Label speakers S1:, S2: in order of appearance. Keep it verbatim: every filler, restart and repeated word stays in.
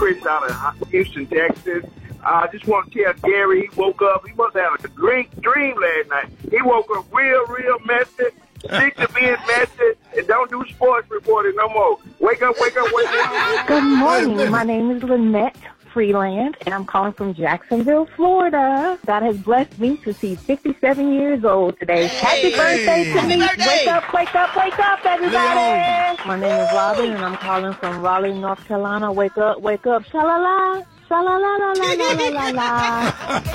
S1: Chris out of Houston, Texas. I uh, just want to tell Gary he woke up. He must have had a great dream last night. He woke up real, real messy. Stick to being messy and don't do sports reporting no more. Wake up, wake up, wake up.
S2: Good morning. My name is Lynette Freeland, and I'm calling from Jacksonville, Florida. God has blessed me to see fifty-seven years old today. Happy birthday to
S3: Happy
S2: me.
S3: birthday.
S2: Wake up, wake up, wake up, everybody. My name is Robin, and I'm calling from Raleigh, North Carolina. Wake up, wake up. Sha-la-la. Sha-la-la-la-la-la-la-la.